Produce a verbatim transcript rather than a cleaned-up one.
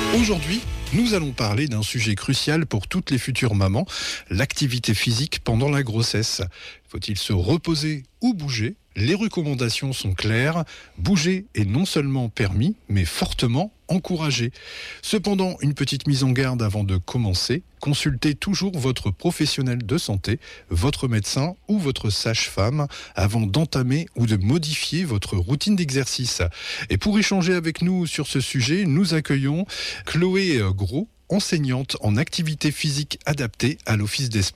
Aujourd'hui, nous allons parler d'un sujet crucial pour toutes les futures mamans, l'activité physique pendant la grossesse. Faut-il se reposer ou bouger ? Les recommandations sont claires. Bouger est non seulement permis, mais fortement encouragé. Cependant, une petite mise en garde avant de commencer. Consultez toujours votre professionnel de santé, votre médecin ou votre sage-femme avant d'entamer ou de modifier votre routine d'exercice. Et pour échanger avec nous sur ce sujet, nous accueillons Chloé Gros, enseignante en activité physique adaptée à l'Office des Sports